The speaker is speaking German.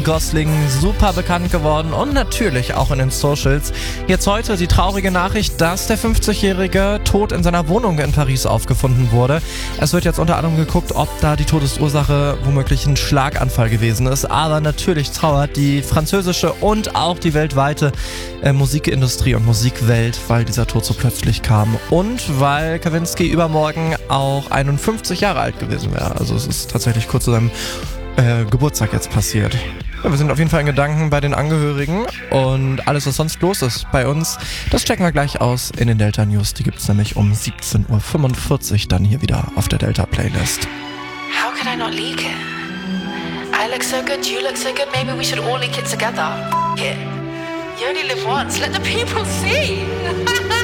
Ryan Gosling super bekannt geworden und natürlich auch in den Socials. Jetzt heute die traurige Nachricht, dass der 50-Jährige tot in seiner Wohnung in Paris aufgefunden wurde. Es wird jetzt unter anderem geguckt, ob da die Todesursache womöglich ein Schlaganfall gewesen ist. Aber natürlich trauert die französische und auch die weltweite Musikindustrie und Musikwelt, weil dieser Tod so plötzlich kam. Und weil Kavinsky übermorgen auch 51 Jahre alt gewesen wäre. Also es ist tatsächlich kurz zu seinem Geburtstag jetzt passiert. Ja, wir sind auf jeden Fall in Gedanken bei den Angehörigen und alles, was sonst los ist bei uns, das checken wir gleich aus in den Delta News. Die gibt's nämlich um 17.45 Uhr dann hier wieder auf der Delta Playlist. How could I not leak it? I look so good, you look so good, maybe we should all leak it together. F*** it. You only live once, let the people see.